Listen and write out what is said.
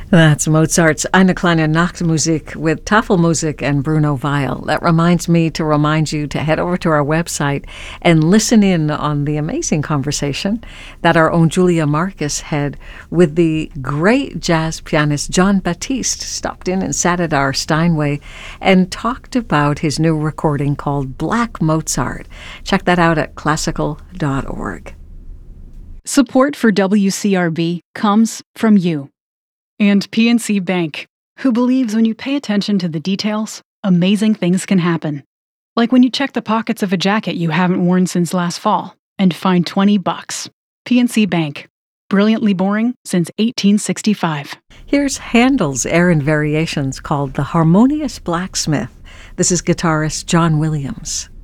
That's Mozart's Eine kleine Nachtmusik with Tafelmusik and Bruno Weil. That reminds me to remind you to head over to our website and listen in on the amazing conversation that our own Julia Marcus had with the great jazz pianist John Batiste. Stopped in and sat at our Steinway and talked about his new recording called Black Mozart. Check that out at classical.org. Support for WCRB comes from you. And PNC Bank, who believes when you pay attention to the details, amazing things can happen. Like when you check the pockets of a jacket you haven't worn since last fall and find $20. PNC Bank, brilliantly boring since 1865. Here's Handel's Air and Variations called The Harmonious Blacksmith. This is guitarist John Williams.